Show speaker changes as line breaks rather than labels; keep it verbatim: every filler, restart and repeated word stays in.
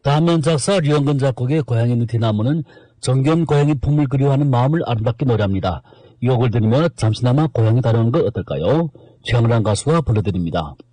다음은 작사 류영근 작곡의 고향의 느티나무는 정겨운 고향의 품을 그리워하는 마음을 아름답게 노래합니다. 이 곡을 들으며 잠시나마 고향이 다루는 것 어떨까요? 최영란 가수가 불러드립니다.